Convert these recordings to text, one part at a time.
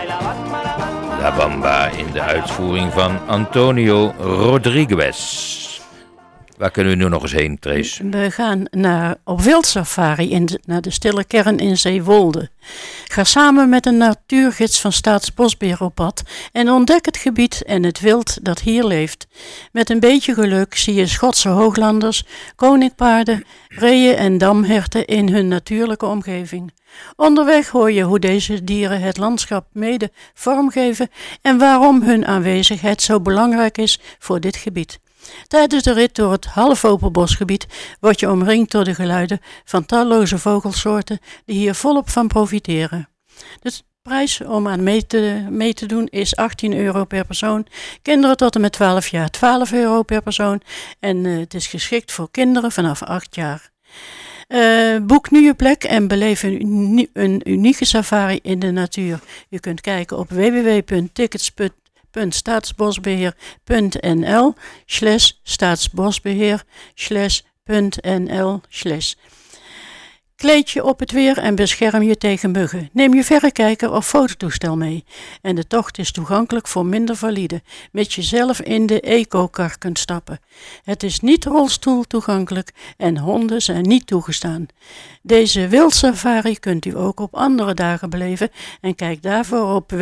La Bamba in de uitvoering van Antonio Rodriguez. Waar kunnen we nu nog eens heen, Trace? We gaan op wildsafari naar de stille kern in Zeewolde. Ga samen met een natuurgids van Staatsbosbeheer op pad en ontdek het gebied en het wild dat hier leeft. Met een beetje geluk zie je Schotse hooglanders, koninkpaarden, reeën en damherten in hun natuurlijke omgeving. Onderweg hoor je hoe deze dieren het landschap mede vormgeven en waarom hun aanwezigheid zo belangrijk is voor dit gebied. Tijdens de rit door het halfopen bosgebied word je omringd door de geluiden van talloze vogelsoorten die hier volop van profiteren. De prijs om aan mee te doen is €18 per persoon. Kinderen tot en met 12 jaar €12 per persoon. En het is geschikt voor kinderen vanaf 8 jaar. Boek nu je plek en beleef een unieke safari in de natuur. Je kunt kijken op www.staatsbosbeheer.nl/staatsbosbeheer/.nl/. Kleed je op het weer en bescherm je tegen muggen. Neem je verrekijker of fototoestel mee. En de tocht is toegankelijk voor minder valide, mits je zelf in de eco-kar kunt stappen. Het is niet rolstoel toegankelijk en honden zijn niet toegestaan. Deze wildsafari kunt u ook op andere dagen beleven en kijk daarvoor op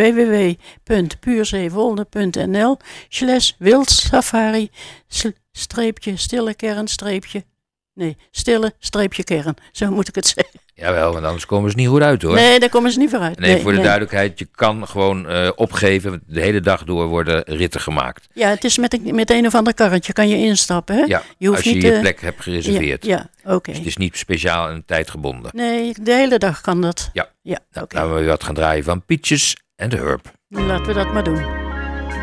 www.puurzewolde.nl/wildssafari-stille-kern, zo moet ik het zeggen. Jawel, want anders komen ze niet goed uit, hoor. Nee, daar komen ze niet vooruit. Nee, voor de duidelijkheid, je kan gewoon opgeven. De hele dag door worden ritten gemaakt. Ja, het is met een of ander karretje kan je instappen, hè? Ja, je hoeft als je niet, je plek hebt gereserveerd. Ja, oké. Dus het is niet speciaal en tijdgebonden. Nee, de hele dag kan dat. Ja, Ja, nou, laten we wat gaan draaien van Peaches and Herb. Laten we dat maar doen.